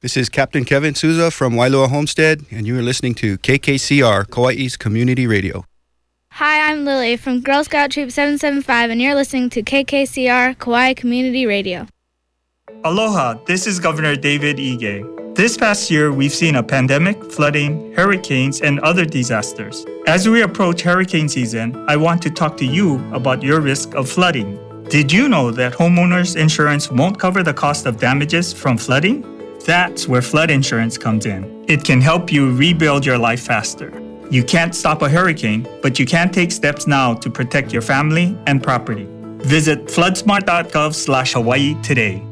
This is Captain Kevin Souza from Wailoa Homestead, and you are listening to KKCR, Kauai's Community Radio. Hi, I'm Lily from Girl Scout Troop 775, and you're listening to KKCR, Kauai Community Radio. Aloha, this is Governor David Ige. This past year, we've seen a pandemic, flooding, hurricanes, and other disasters. As we approach hurricane season, I want to talk to you about your risk of flooding. Did you know that homeowners insurance won't cover the cost of damages from flooding? That's where flood insurance comes in. It can help you rebuild your life faster. You can't stop a hurricane, but you can take steps now to protect your family and property. Visit floodsmart.gov/Hawaii today.